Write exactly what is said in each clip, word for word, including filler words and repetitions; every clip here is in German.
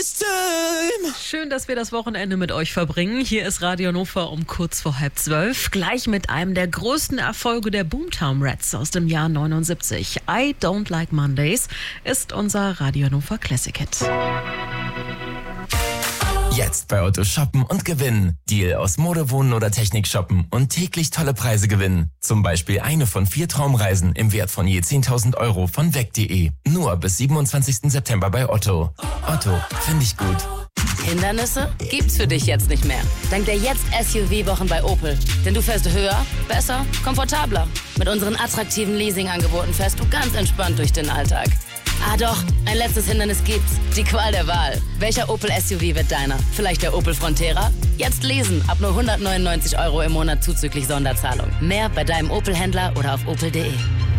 this time. Schön, dass wir das Wochenende mit euch verbringen. Hier ist Radio Hannover um kurz vor halb zwölf. Gleich mit einem der größten Erfolge der Boomtown Rats aus dem Jahr neunundsiebzig. I Don't Like Mondays ist unser Radio Hannover Classic Hit. Jetzt bei Otto shoppen und gewinnen. Deal aus Mode, Wohnen oder Technik shoppen und täglich tolle Preise gewinnen. Zum Beispiel eine von vier Traumreisen im Wert von je zehntausend Euro von weg punkt de. Nur bis siebenundzwanzigsten September bei Otto. Otto, finde ich gut. Hindernisse gibt's für dich jetzt nicht mehr. Dank der Jetzt-S U V-Wochen bei Opel. Denn du fährst höher, besser, komfortabler. Mit unseren attraktiven Leasing-Angeboten fährst du ganz entspannt durch den Alltag. Ah doch, ein letztes Hindernis gibt's. Die Qual der Wahl. Welcher Opel S U V wird deiner? Vielleicht der Opel Frontera? Jetzt lesen, ab nur hundertneunundneunzig Euro im Monat zuzüglich Sonderzahlung. Mehr bei deinem Opel-Händler oder auf opel punkt de.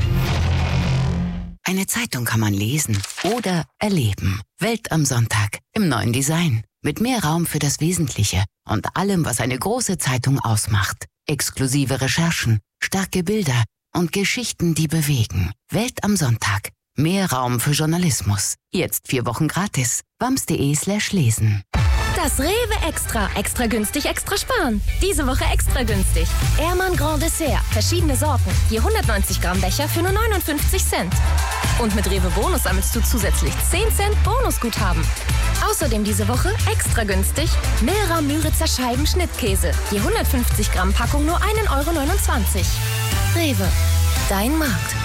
Eine Zeitung kann man lesen oder erleben. Welt am Sonntag im neuen Design. Mit mehr Raum für das Wesentliche und allem, was eine große Zeitung ausmacht. Exklusive Recherchen, starke Bilder und Geschichten, die bewegen. Welt am Sonntag. Mehr Raum für Journalismus. Jetzt vier Wochen gratis. wams punkt de slash lesen. Das Rewe Extra. Extra günstig, extra sparen. Diese Woche extra günstig. Ehrmann Grand Dessert. Verschiedene Sorten. Je hundertneunzig Gramm Becher für nur neunundfünfzig Cent. Und mit Rewe Bonus sammelst du zusätzlich zehn Cent Bonusguthaben. Außerdem diese Woche extra günstig. Mehrer Müritzer Scheiben Schnittkäse. Je hundertfünfzig Gramm Packung nur ein Euro neunundzwanzig. Rewe. Dein Markt.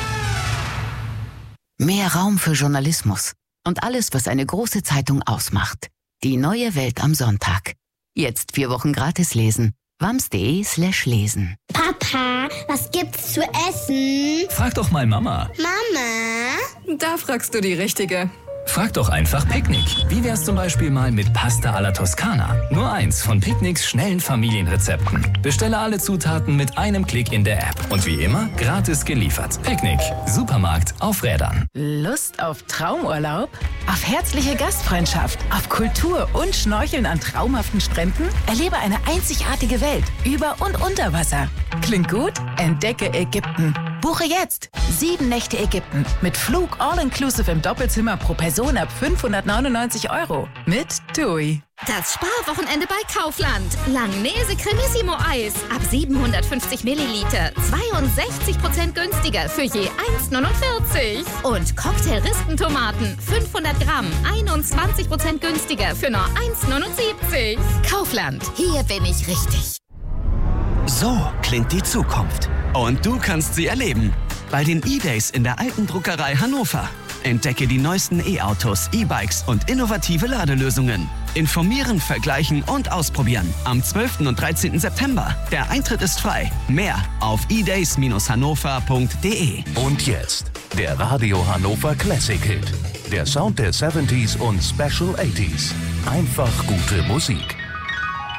Mehr Raum für Journalismus und alles, was eine große Zeitung ausmacht. Die neue Welt am Sonntag. Jetzt vier Wochen gratis lesen. wams punkt de slash lesen. Papa, was gibt's zu essen? Frag doch mal Mama. Mama? Da fragst du die Richtige. Frag doch einfach Picknick. Wie wär's zum Beispiel mal mit Pasta alla Toskana? Nur eins von Picknicks schnellen Familienrezepten. Bestelle alle Zutaten mit einem Klick in der App. Und wie immer, gratis geliefert. Picknick. Supermarkt auf Rädern. Lust auf Traumurlaub? Auf herzliche Gastfreundschaft? Auf Kultur und Schnorcheln an traumhaften Stränden? Erlebe eine einzigartige Welt. Über- und unter Wasser. Klingt gut? Entdecke Ägypten. Buche jetzt sieben Nächte Ägypten mit Flug all-inclusive im Doppelzimmer pro Person ab fünfhundertneunundneunzig Euro mit TUI. Das Sparwochenende bei Kaufland. Langnese Cremissimo Eis ab siebenhundertfünfzig Milliliter. zweiundsechzig Prozent günstiger für je eins neunundvierzig. Und Cocktail-Rispentomaten fünfhundert Gramm. einundzwanzig Prozent günstiger für nur eins neunundsiebzig. Kaufland. Hier bin ich richtig. So klingt die Zukunft. Und du kannst sie erleben. Bei den E-Days in der Alten Druckerei Hannover. Entdecke die neuesten E-Autos, E-Bikes und innovative Ladelösungen. Informieren, vergleichen und ausprobieren. Am zwölften und dreizehnten September. Der Eintritt ist frei. Mehr auf e days dash hannover punkt de. Und jetzt der Radio Hannover Classic Hit. Der Sound der siebziger und Special achtziger. Einfach gute Musik.